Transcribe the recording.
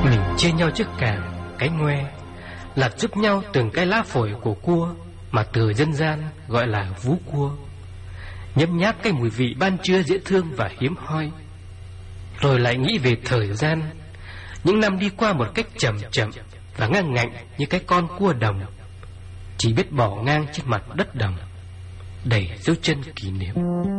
Mình chia nhau chiếc càng, cái ngoe, lặt giúp nhau từng cái lá phổi của cua mà từ dân gian gọi là vú cua, nhấm nháp cái mùi vị ban trưa dễ thương và hiếm hoi. Rồi lại nghĩ về thời gian, những năm đi qua một cách chậm chậm và ngang ngạnh như cái con cua đồng, chỉ biết bỏ ngang trên mặt đất đồng, đầy dấu chân kỷ niệm.